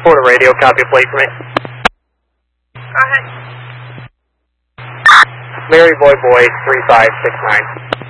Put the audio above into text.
Florida radio, copy a plate for me. Go ahead. Mary Boy Boy 3569.